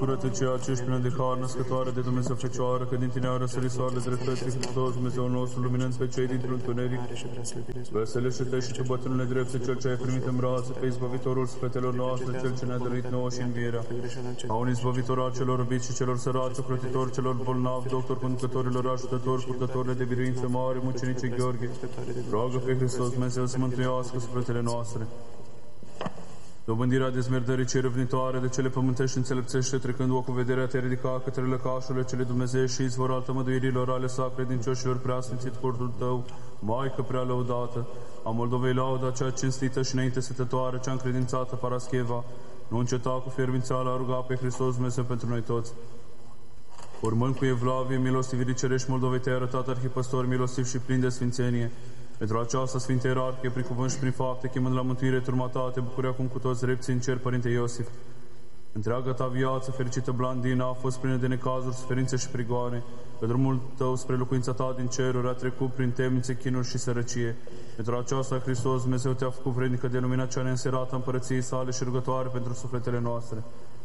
Bucură-te, ceea ce ești plină de har, născătoare de Dumnezeu Fecioară, că din tine au răsărit soarele dreptății Hristos, Dumnezeu nostru, luminând pe cei dintr-un tuneric. Veselește-te și tu, bătrâne drepte, cel ce ai primit în brațe, pe izbăvitorul sufletelor noastre, cel ce ne-a dăruit nouă și învierea. A un izbăvitor al celor răbiți și celor săraci, ocrotitor celor bolnavi, doctor conducătorilor, ajutători, purtătorile de biruință mare, mucenicii Gheorghe. Roagă pe Hristos, Dumnezeu, să mântuiască sufletele noastre. Dobândirea dezmerdării cei răvnitoare de cele pământești înțelepțește, trecând o cu vederea te ridica către lăcașurile cele dumnezeiești și izvor al tămăduirilor ale sacre din cioșilor preasfințit cortul tău, Maică prea lăudată, a Moldovei lauda cea cinstită și neîntesătătoare, cea încredințată Parascheva, nu înceta cu fierbințeală a ruga pe Hristos Dumnezeu pentru noi toți. Urmând cu evlavie, milostivirii cerești Moldovei te-ai arătat arhipăstor milostiv și plin de sfințenie. Pentru aceasta Sfinte Ierarhie, prin cuvânt și prin fapte, chemând la mântuire turma ta, te bucuri acum cu toți repții în cer, Părinte Iosif. Întreaga ta viață, fericită Blandina, a fost plină de necazuri, suferințe și prigoane. Pe drumul tău spre locuința ta din ceruri a trecut prin temnițe, chinuri și sărăcie. Pentru aceasta Hristos Dumnezeu te-a făcut vrednică de lumina cea neînserată împărăției sale și rugătoare pentru sufletele noastre.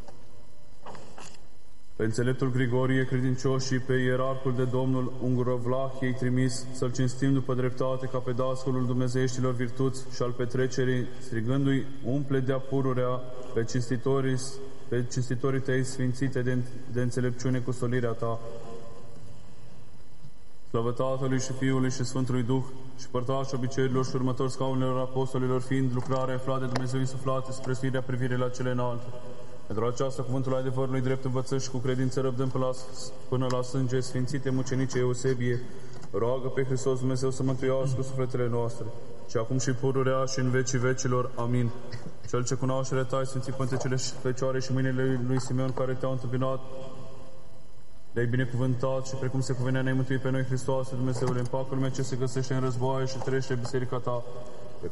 Pe înțeleptul Grigorie, credincioși și pe ierarhul de Domnul Ungurovlahiei trimis, să-l cinstim după dreptate ca pe dascălul dumnezeieștilor virtuți și al petrecerii, strigându-i, umple de-a pururea pe cinstitorii tăi sfințite de înțelepciune cu solirea ta. Slavă Tatălui și Fiului și Sfântului Duh și părtași obiceiurilor și următori scaunelor apostolilor, fiind lucrarea aflată de Dumnezeu insuflată spre sfirea privire la cele înalte. Pentru aceasta, cuvântul adevărului drept învăță și cu credință răbdăm până la sânge sfințite mucenice Eusebie, roagă pe Hristos Dumnezeu să mântuiască sufletele noastre, și acum și pururea și în vecii vecilor. Amin. Cel ce cunoaștere ta, Sfinții Pântecele și Fecioare și mâinile lui Simeon care te-au întâmpinat, le-ai binecuvântat și precum se cuvenea ne-ai mântuit pe noi, Hristoase Dumnezeule, în pacul lumea ce se găsește în războaie și trăiește biserica ta,